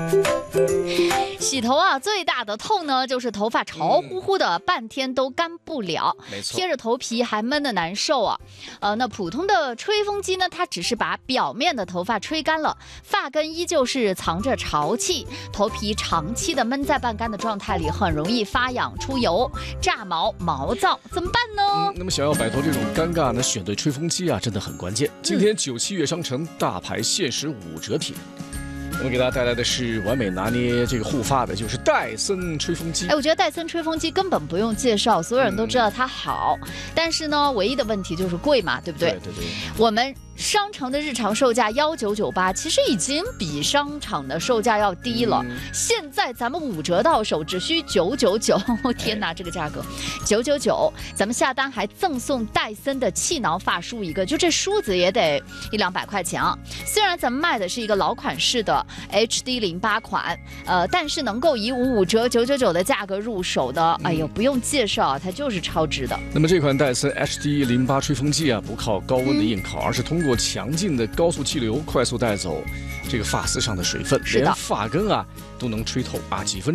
洗头啊，最大的痛呢，就是头发潮乎乎的，半天都干不了， 没错， 贴着头皮还闷得难受啊。那普通的吹风机呢，它只是把表面的头发吹干了，发根依旧是藏着潮气，头皮长期的闷在半干的状态里，很容易发痒、出油、炸毛、毛躁，怎么办呢？ 那么想要摆脱这种尴尬呢，选对吹风机啊，真的很关键。今天97月商城大牌限时5折品。我们给大家带来的是完美拿捏这个护发的，就是戴森吹风机。 我觉得戴森吹风机根本不用介绍，所有人都知道它好。但是呢，唯一的问题就是贵嘛，对不对？ 对。 我们商城的日常售价1998，其实已经比商场的售价要低了。现在咱们5折到手，只需999。天哪，这个价格999，咱们下单还赠送戴森的气囊发梳一个，就这梳子也得100-200块钱啊。虽然咱们卖的是一个老款式的 HD08款，但是能够以55折999的价格入手的，哎呦，不用介绍，它就是超值的。 那么这款戴森 HD08吹风机啊，不靠高温的硬烤，而是通过强劲的高速气流快速带走这个发丝上的水分，连发根啊都能吹透啊，几分